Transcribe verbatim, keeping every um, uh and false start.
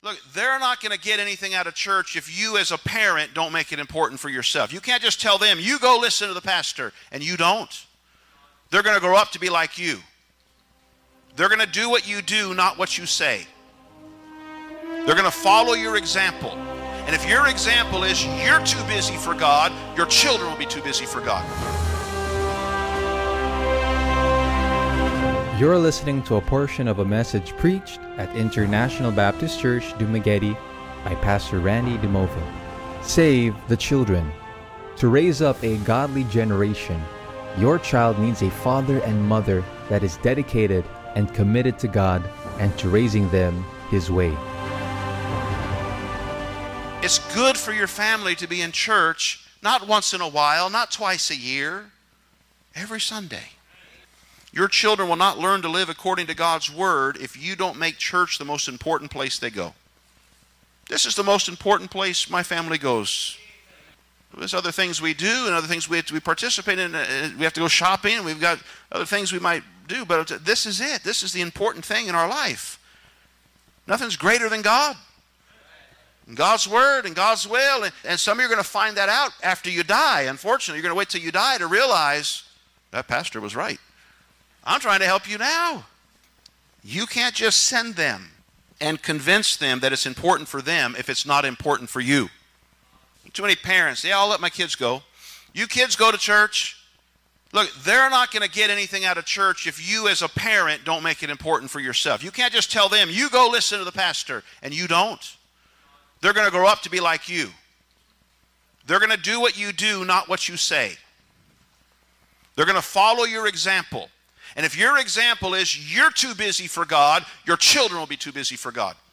Look, they're not going to get anything out of church if you as a parent don't make it important for yourself. You can't just tell them, you go listen to the pastor, and you don't. They're going to grow up to be like you. They're going to do what you do, not what you say. They're going to follow your example. And if your example is you're too busy for God, your children will be too busy for God. You're listening to a portion of a message preached at International Baptist Church, Dumaguete by Pastor Randy DeMova. Save the children. To raise up a godly generation, your child needs a father and mother that is dedicated and committed to God and to raising them His way. It's good for your family to be in church, not once in a while, not twice a year, every Sunday. Your children will not learn to live according to God's Word if you don't make church the most important place they go. This is the most important place my family goes. There's other things we do and other things we have to we participate in. We have to go shopping. We've got other things we might do, but this is it. This is the important thing in our life. Nothing's greater than God. And God's Word and God's will. And, and some of you are going to find that out after you die. Unfortunately, you're going to wait till you die to realize that pastor was right. I'm trying to help you now. You can't just send them and convince them that it's important for them if it's not important for you. Too many parents, yeah, I'll let my kids go. You kids go to church. Look, they're not going to get anything out of church if you as a parent don't make it important for yourself. You can't just tell them, you go listen to the pastor, and you don't. They're going to grow up to be like you. They're going to do what you do, not what you say. They're going to follow your example. And if your example is you're too busy for God, your children will be too busy for God.